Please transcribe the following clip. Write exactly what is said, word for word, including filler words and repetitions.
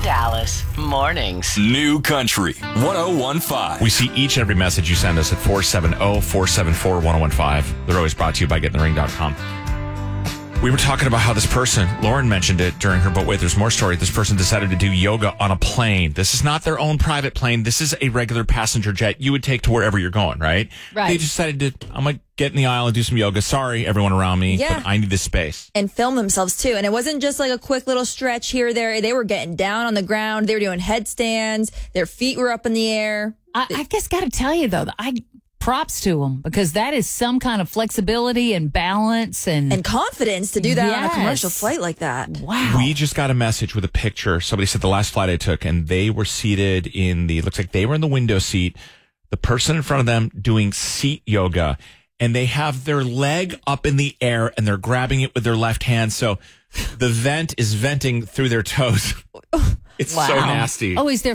Dallas Mornings. New Country one oh one five. We see each and every message you send us at four seven zero, four seven four, one oh one five. They're always brought to you by getting the ring dot com. We were talking about how this person, Lauren mentioned it during her, but wait, there's more story. This person decided to do yoga on a plane. This is not their own private plane. This is a regular passenger jet you would take to wherever you're going, right? Right. They decided to, I'm going to get in the aisle and do some yoga. Sorry, everyone around me, Yeah. but I need this space. And film themselves too. And it wasn't just like a quick little stretch here or there. They were getting down on the ground. They were doing headstands. Their feet were up in the air. I, I guess got to tell you, though, I props to them because that is some kind of flexibility and balance and, And confidence to do that on a Yes. commercial flight like that. wow. We just got a message with a picture. Somebody said the last flight I took, and they were seated in the, looks like they were in the window seat. The person in front of them doing seat yoga, and they have their leg up in the air, and they're grabbing it with their left hand. So the vent is venting through their toes. It's so Wow. nasty. Oh, is there